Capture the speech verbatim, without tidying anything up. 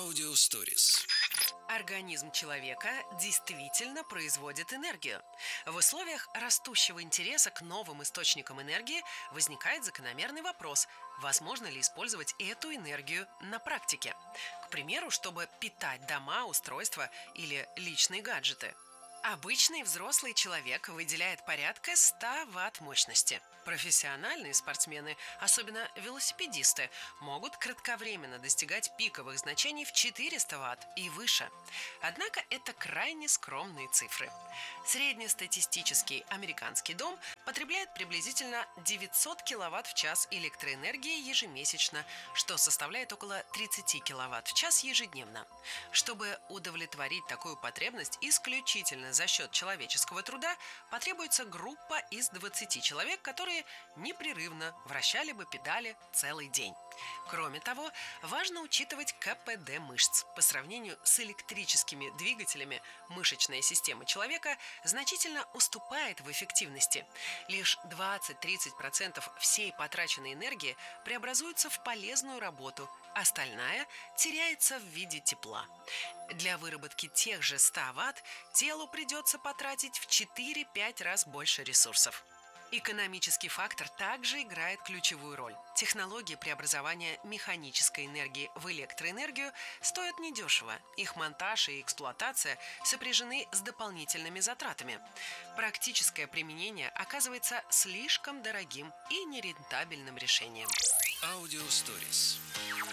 Аудиосторис. Организм человека действительно производит энергию. В условиях растущего интереса к новым источникам энергии возникает закономерный вопрос: возможно ли использовать эту энергию на практике? К примеру, чтобы питать дома, устройства или личные гаджеты. Обычный взрослый человек выделяет порядка ста ватт мощности. Профессиональные спортсмены, особенно велосипедисты, могут кратковременно достигать пиковых значений в четыреста ватт и выше. Однако это крайне скромные цифры. Среднестатистический американский дом потребляет приблизительно девятьсот киловатт в час электроэнергии ежемесячно, что составляет около тридцать киловатт в час ежедневно. Чтобы удовлетворить такую потребность исключительно за счет человеческого труда, потребуется группа из двадцати человек, которые непрерывно вращали бы педали целый день. Кроме того, важно учитывать ка пэ дэ мышц. По сравнению с электрическими двигателями, мышечная система человека значительно уступает в эффективности. Лишь двадцать-тридцать процентов всей потраченной энергии преобразуется в полезную работу, остальная теряется в виде тепла. Для выработки тех же ста ватт телу придется потратить в четыре-пять раз больше ресурсов. Экономический фактор также играет ключевую роль. Технологии преобразования механической энергии в электроэнергию стоят недешево. Их монтаж и эксплуатация сопряжены с дополнительными затратами. Практическое применение оказывается слишком дорогим и нерентабельным решением. Аудиосторис.